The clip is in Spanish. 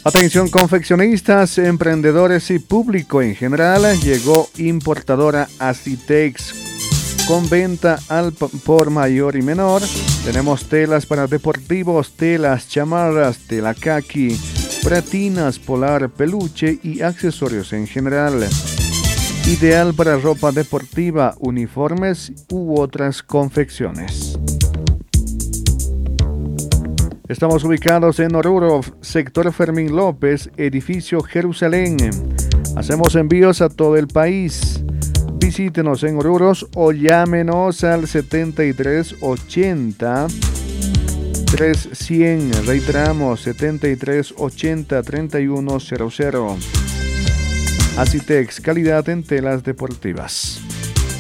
Atención confeccionistas, emprendedores y público en general, llegó importadora Acitex con venta al por mayor y menor. Tenemos telas para deportivos, telas, chamarras, tela caqui, pratinas, polar, peluche y accesorios en general. Ideal para ropa deportiva, uniformes u otras confecciones. Estamos ubicados en Oruro, sector Fermín López, edificio Jerusalén. Hacemos envíos a todo el país. Visítenos en Oruro o llámenos al 7380 3100. Reiteramos, 7380 3100. Acitex, calidad en telas deportivas.